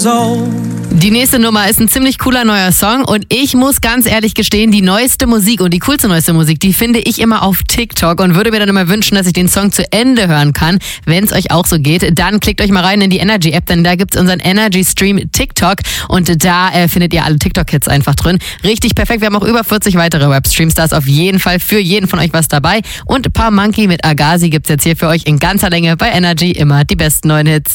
old. Die nächste Nummer ist ein ziemlich cooler neuer Song und ich muss ganz ehrlich gestehen, die neueste Musik und die coolste neueste Musik, die finde ich immer auf TikTok und würde mir dann immer wünschen, dass ich den Song zu Ende hören kann. Wenn es euch auch so geht, dann klickt euch mal rein in die Energy App, denn da gibt's unseren Energy Stream TikTok und da findet ihr alle TikTok-Hits einfach drin. Richtig perfekt, wir haben auch über 40 weitere Webstreams, da ist auf jeden Fall für jeden von euch was dabei und Paar Monkey mit Agassi gibt's jetzt hier für euch in ganzer Länge bei Energy, immer die besten neuen Hits.